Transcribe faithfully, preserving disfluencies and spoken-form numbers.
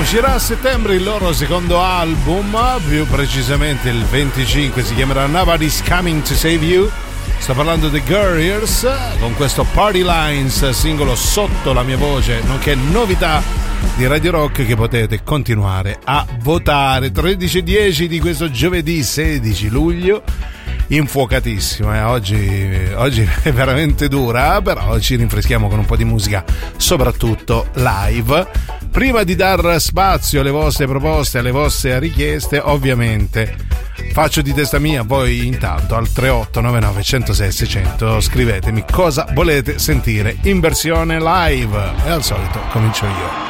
Uscirà a settembre il loro secondo album, più precisamente il venticinque, si chiamerà Nobody's Coming to Save You. Sto parlando dei Guerriers con questo Party Lines, singolo sotto la mia voce, nonché novità di Radio Rock che potete continuare a votare. Tredici e dieci di questo giovedì sedici luglio, infuocatissimo, eh? oggi, oggi è veramente dura, però ci rinfreschiamo con un po' di musica, soprattutto live. Prima di dar spazio alle vostre proposte, alle vostre richieste, ovviamente faccio di testa mia, voi intanto al tre otto nove nove uno zero sei sei zero zero scrivetemi cosa volete sentire in versione live e al solito comincio io.